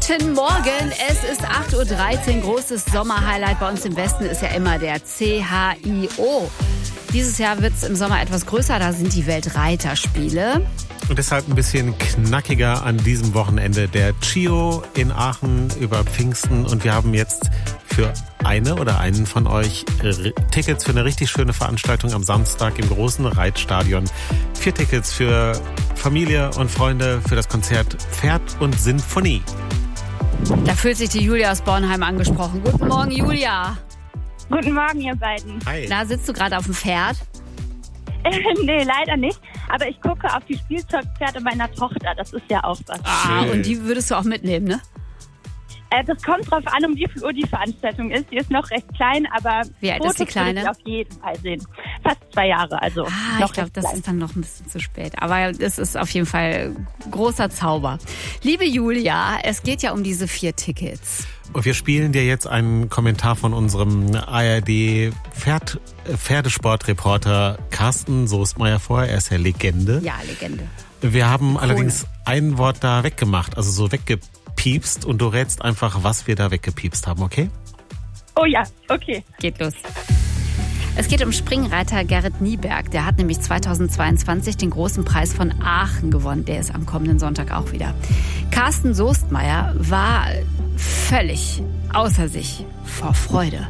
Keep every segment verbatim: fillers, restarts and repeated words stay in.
Guten Morgen, es ist acht Uhr dreizehn. Großes Sommerhighlight bei uns im Westen ist ja immer der C H I O. Dieses Jahr wird es im Sommer etwas größer, da sind die Weltreiterspiele. Und deshalb ein bisschen knackiger an diesem Wochenende der C H I O in Aachen über Pfingsten. Und wir haben jetzt für eine oder einen von euch Tickets für eine richtig schöne Veranstaltung am Samstag im großen Reitstadion. Vier Tickets für Familie und Freunde für das Konzert Pferd und Sinfonie. Da fühlt sich die Julia aus Bornheim angesprochen. Guten Morgen, Julia. Guten Morgen, ihr beiden. Hi. Na, sitzt du gerade auf dem Pferd? Nee, leider nicht. Aber ich gucke auf die Spielzeugpferde meiner Tochter. Das ist ja auch was. Ah, und die würdest du auch mitnehmen, ne? Äh, das kommt drauf an, um wie viel Uhr die Veranstaltung ist. Die ist noch recht klein, aber Wie alt Fotos ist die Kleine? würde ich auf jeden Fall sehen. Fast zwei Jahre, also Ah, noch ich glaube, recht das klein. ist dann noch ein bisschen zu spät. Aber es ist auf jeden Fall großer Zauber. Liebe Julia, es geht ja um diese vier Tickets. Und wir spielen dir jetzt einen Kommentar von unserem A R D Pferd, Pferdesportreporter Carsten Soestmeier vor. Er ist ja Legende. Ja, Legende. Wir haben allerdings ein Wort da weggemacht, also so weggepiepst. Und du rätst einfach, was wir da weggepiepst haben, okay? Oh ja, okay. Geht los. Es geht um Springreiter Gerrit Nieberg. Der hat nämlich zweitausendzweiundzwanzig den großen Preis von Aachen gewonnen. Der ist am kommenden Sonntag auch wieder. Carsten Soestmeier war völlig außer sich vor Freude.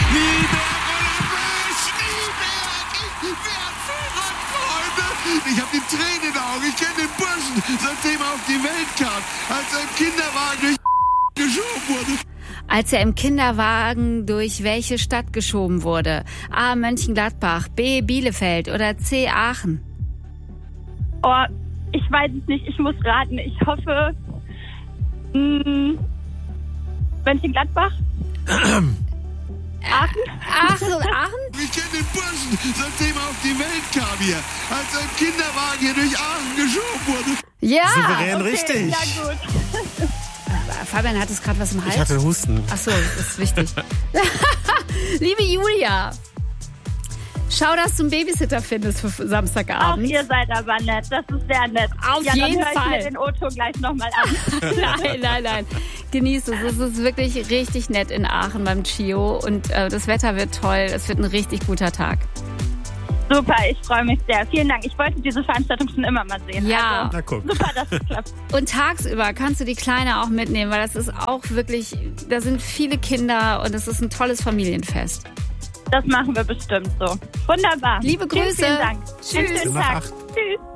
Ich hab die Tränen in den Augen. Ich kenne den Burschen, seitdem er auf die Welt kam, als er im Kinderwagen durch geschoben wurde. Als er im Kinderwagen durch welche Stadt geschoben wurde? A. Mönchengladbach, B. Bielefeld oder C. Aachen? Oh, ich weiß es nicht. Ich muss raten. Ich hoffe, mh, Mönchengladbach? Aachen? Aachen, Aachen? Ich kenne den Burschen, seitdem er auf die Welt kam hier, als er im Kinderwagen hier durch Aachen geschoben wurde. Ja! Souverän Okay, richtig. ja gut. Fabian, hattest gerade was im Hals? Ich hatte Husten. Ach so, das ist wichtig. Liebe Julia, schau, dass du einen Babysitter findest für Auch Samstagabend. ihr seid aber nett. Das ist sehr nett. Auf ja, jeden dann höre ich Fall. mir den O-Ton gleich nochmal an. Nein, nein, nein. Genieß es. Es ist wirklich richtig nett in Aachen beim C H I O und äh, das Wetter wird toll. Es wird ein richtig guter Tag. Super, ich freue mich sehr. Vielen Dank. Ich wollte diese Veranstaltung schon immer mal sehen. Ja. Also, Na guck. super, dass es klappt. Und tagsüber kannst du die Kleine auch mitnehmen, weil das ist auch wirklich, da sind viele Kinder und es ist ein tolles Familienfest. Das machen wir bestimmt so. Wunderbar. Liebe Vielen, Grüße. vielen Dank. Tschüss. Einen schönen Nach Tag. acht. Tschüss.